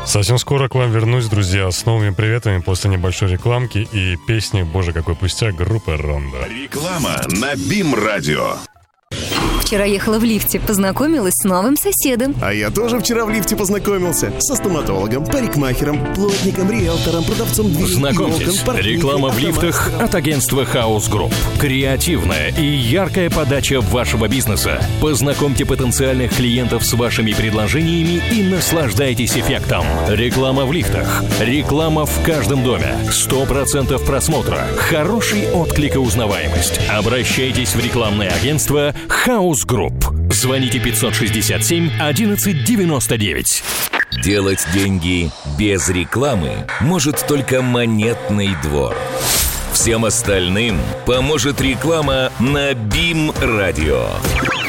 Совсем скоро к вам вернусь, друзья, с новыми приветами после небольшой рекламки и песни «Боже, какой пустяк» группы «Рондо». Реклама на БИМ-радио. Вчера ехала в лифте, познакомилась с новым соседом. А я тоже вчера в лифте познакомился со стоматологом, парикмахером, плотником, риэлтором, продавцом дверей. Знакомьтесь, реклама в лифтах от агентства House Group. Креативная и яркая подача вашего бизнеса. Познакомьте потенциальных клиентов с вашими предложениями и наслаждайтесь эффектом. Реклама в лифтах. Реклама в каждом доме. 100% просмотра. Хороший отклик и узнаваемость. Обращайтесь в рекламное агентство House Group. Звоните 567 11 99. Делать деньги без рекламы может только Монетный двор. Всем остальным поможет реклама на БИМ-радио.